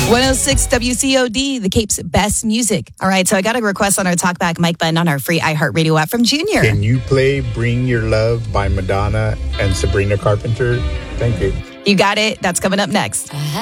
106 WCOD, the Cape's best music. All right, so I got a request on our Talkback mic button on our free iHeartRadio app from Junior. Can you play Bring Your Love by Madonna and Sabrina Carpenter? Thank you. You got it. That's coming up next.